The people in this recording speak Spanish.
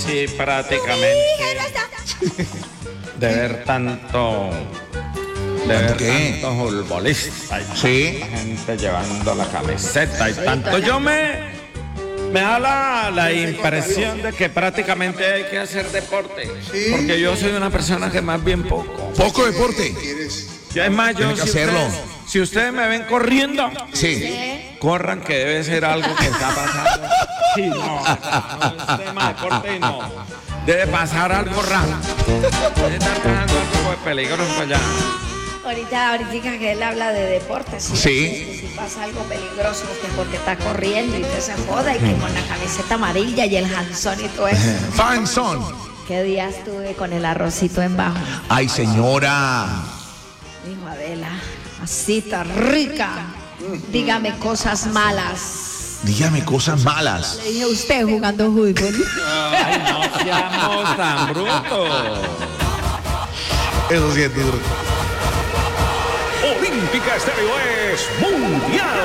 Sí, prácticamente. De ver tanto. De ver ¿Qué? tantos futbolistas. Y Sí. tanta gente llevando la camiseta y tanto. Me da la impresión de que prácticamente hay que hacer deporte. Porque yo soy una persona que más bien poco. Poco deporte. Es más, yo Tiene que hacerlo. Si ustedes me ven corriendo, Sí. corran que debe ser algo que está pasando. Sí, no es tema de deporte y no. Debe pasar algo raro. Debe estar pasando algo de peligroso allá. Ahorita que él habla de deportes, Sí. que si pasa algo peligroso, que porque está corriendo y usted se joda y que con la camiseta amarilla y el hanzón y todo eso. Fanson. ¿Qué día estuve con el arrocito en bajo? Ay, señora. Dijo Adela, masita rica, dígame cosas malas. Dígame cosas malas. Le dije, usted jugando fútbol. Ay, no seamos tan brutos. Eso sí es duro. Olímpica Estéreo es mundial.